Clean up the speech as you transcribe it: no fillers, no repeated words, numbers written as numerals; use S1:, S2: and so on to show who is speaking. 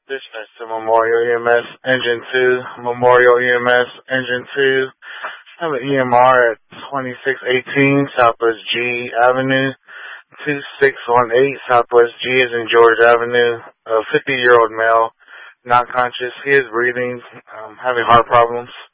S1: Dispatch to Memorial EMS Engine 2, Memorial EMS Engine 2. I have an EMR at 2618 Southwest G Avenue, 2618 Southwest G is in George Avenue. A 50-year-old male, not conscious. He is breathing, having heart problems.